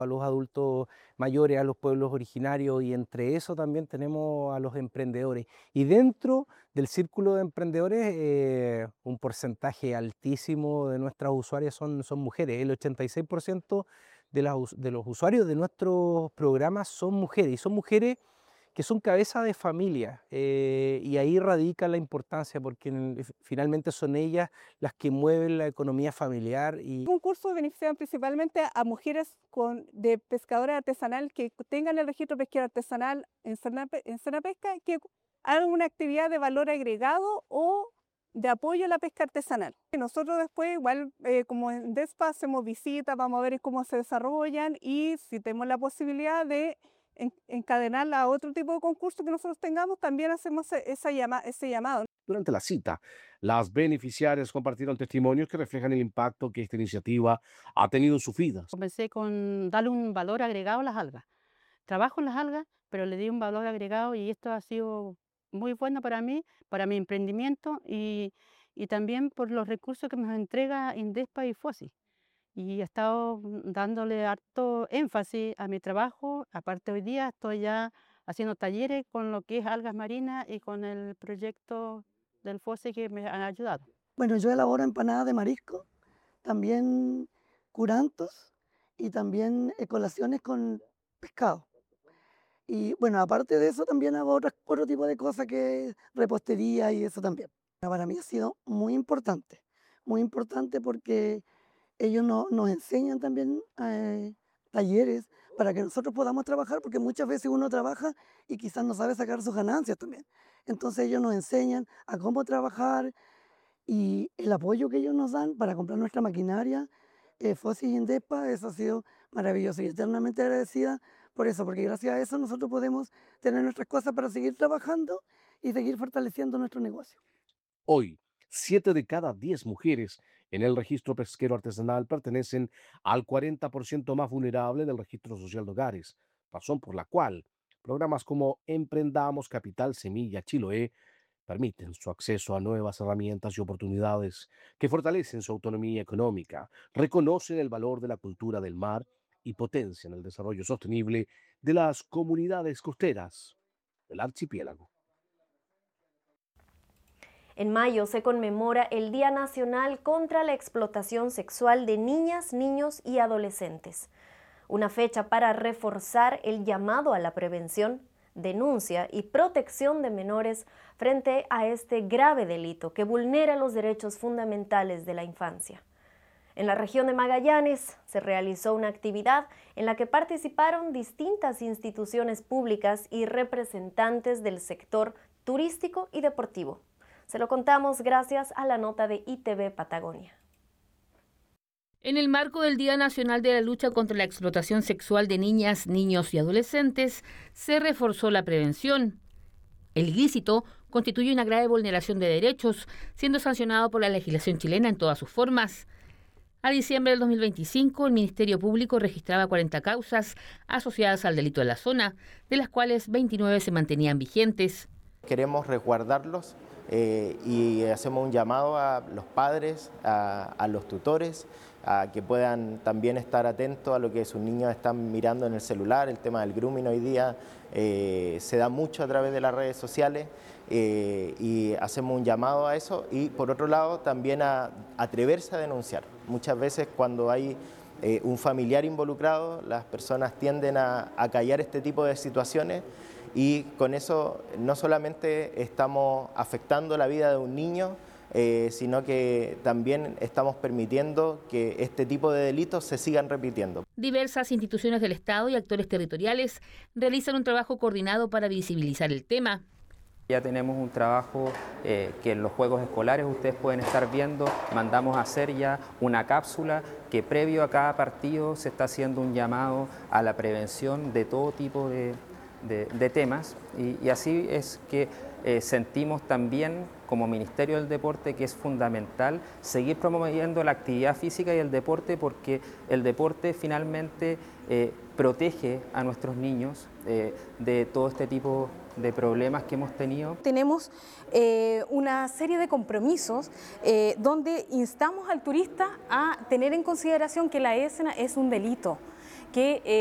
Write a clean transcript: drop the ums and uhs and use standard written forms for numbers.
a los adultos mayores, a los pueblos originarios, y entre eso también tenemos a los emprendedores. Y dentro del círculo de emprendedores, un porcentaje altísimo de nuestras usuarias son mujeres. El 86% de los usuarios de nuestros programas son mujeres, y son mujeres que son cabeza de familia, y ahí radica la importancia, porque finalmente son ellas las que mueven la economía familiar. El concurso beneficia principalmente a mujeres de pescadores artesanal que tengan el registro pesquero artesanal en Senapesca, que hagan una actividad de valor agregado o de apoyo a la pesca artesanal. Y nosotros después, igual como en DESPA, hacemos visitas, vamos a ver cómo se desarrollan, y si tenemos la posibilidad de encadenarla a otro tipo de concurso que nosotros tengamos, también hacemos ese llamado. Durante la cita, las beneficiarias compartieron testimonios que reflejan el impacto que esta iniciativa ha tenido en sus vidas. Comencé con darle un valor agregado a las algas. Trabajo en las algas, pero le di un valor agregado, y esto ha sido muy bueno para mí, para mi emprendimiento, y también por los recursos que nos entrega Indespa y FOSI. Y he estado dándole harto énfasis a mi trabajo. Aparte, hoy día estoy ya haciendo talleres con lo que es algas marinas y con el proyecto del FOSI que me han ayudado. Bueno, yo elaboro empanadas de marisco, también curantos y también colaciones con pescado. Y bueno, aparte de eso también hago otro tipo de cosas, que repostería y eso también. Para mí ha sido muy importante porque ellos nos enseñan también talleres para que nosotros podamos trabajar, porque muchas veces uno trabaja y quizás no sabe sacar sus ganancias también. Entonces ellos nos enseñan a cómo trabajar, y el apoyo que ellos nos dan para comprar nuestra maquinaria, FOSI y Indespa, eso ha sido maravilloso, y eternamente agradecida por eso, porque gracias a eso nosotros podemos tener nuestras cosas para seguir trabajando y seguir fortaleciendo nuestro negocio. Hoy, 7 de cada 10 mujeres en el registro pesquero artesanal pertenecen al 40% más vulnerable del registro social de hogares, razón por la cual programas como Emprendamos, Capital Semilla, Chiloé permiten su acceso a nuevas herramientas y oportunidades que fortalecen su autonomía económica, reconocen el valor de la cultura del mar y potencian el desarrollo sostenible de las comunidades costeras del archipiélago. En mayo se conmemora el Día Nacional contra la Explotación Sexual de Niñas, Niños y Adolescentes, una fecha para reforzar el llamado a la prevención, denuncia y protección de menores frente a este grave delito que vulnera los derechos fundamentales de la infancia. En la región de Magallanes se realizó una actividad en la que participaron distintas instituciones públicas y representantes del sector turístico y deportivo. Se lo contamos gracias a la nota de ITV Patagonia. En el marco del Día Nacional de la Lucha contra la Explotación Sexual de Niñas, Niños y Adolescentes, se reforzó la prevención. El ilícito constituye una grave vulneración de derechos, siendo sancionado por la legislación chilena en todas sus formas. A diciembre del 2025, el Ministerio Público registraba 40 causas asociadas al delito en la zona, de las cuales 29 se mantenían vigentes. Queremos resguardarlos y hacemos un llamado a los padres, a los tutores, a que puedan también estar atentos a lo que sus niños están mirando en el celular. El tema del grooming hoy día se da mucho a través de las redes sociales, y hacemos un llamado a eso, y por otro lado también a atreverse a denunciar. Muchas veces cuando hay un familiar involucrado, las personas tienden a callar este tipo de situaciones, y con eso no solamente estamos afectando la vida de un niño, sino que también estamos permitiendo que este tipo de delitos se sigan repitiendo. Diversas instituciones del Estado y actores territoriales realizan un trabajo coordinado para visibilizar el tema. Ya tenemos un trabajo que en los juegos escolares ustedes pueden estar viendo, mandamos a hacer ya una cápsula que previo a cada partido se está haciendo un llamado a la prevención de todo tipo de temas, y así es que sentimos también como Ministerio del Deporte que es fundamental seguir promoviendo la actividad física y el deporte, porque el deporte finalmente protege a nuestros niños de todo este tipo de problemas que hemos tenido. Tenemos una serie de compromisos donde instamos al turista a tener en consideración que la escena es un delito, que